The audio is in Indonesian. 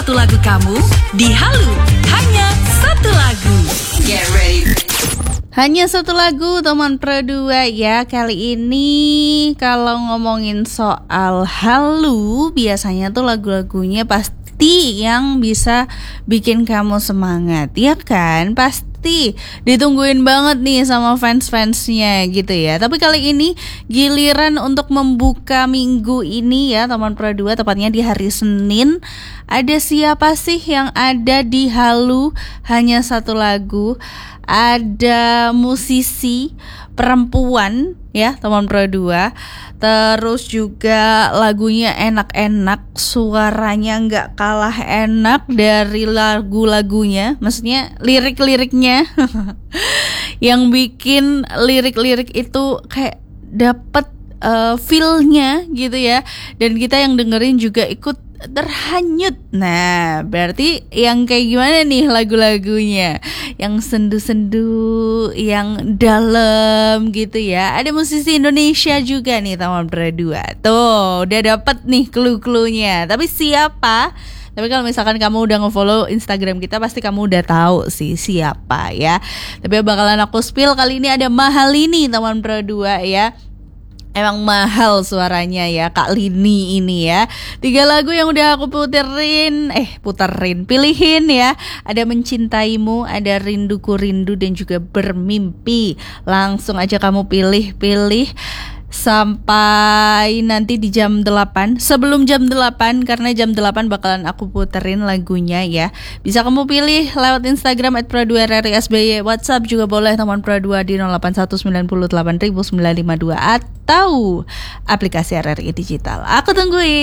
satu lagu kamu di Halu. Hanya satu lagu. Get ready. Hanya satu lagu teman Pro 2 ya. Kali ini kalau ngomongin soal halu, biasanya tuh lagu-lagunya pasti yang bisa bikin kamu semangat, ya kan? Pasti ditungguin banget nih sama fans-fansnya gitu ya. Tapi kali ini giliran untuk membuka minggu ini ya teman Pro 2, tepatnya di hari Senin. Ada siapa sih yang ada di Halu Hanya Satu Lagu? Ada musisi perempuan ya teman Pro 2. Terus juga lagunya enak-enak, suaranya gak kalah enak dari lagu-lagunya. Maksudnya lirik-liriknya yang bikin lirik-lirik itu kayak dapet feel-nya gitu ya. Dan kita yang dengerin juga ikut terhanyut. Nah, berarti yang kayak gimana nih lagu-lagunya? Yang sendu-sendu, yang dalam gitu ya. Ada musisi Indonesia juga nih teman Pro 2. Tuh, udah dapet nih clue-cluenya. Tapi siapa? Tapi kalau misalkan kamu udah nge-follow Instagram kita, pasti kamu udah tahu sih siapa ya. Tapi bakalan aku spill kali ini ada Mahalini teman Pro 2 ya. Emang mahal suaranya ya Kak Lini ini ya. 3 lagu yang udah aku pilihin ya. Ada Mencintaimu, ada Rinduku Rindu, dan juga Bermimpi. Langsung aja kamu pilih sampai nanti di jam 8. Sebelum jam 8, karena jam 8 bakalan aku puterin lagunya ya. Bisa kamu pilih lewat Instagram @pro2rrsby. WhatsApp juga boleh teman Pro 2 di 0819089952 atau aplikasi RRI Digital. Aku tungguin.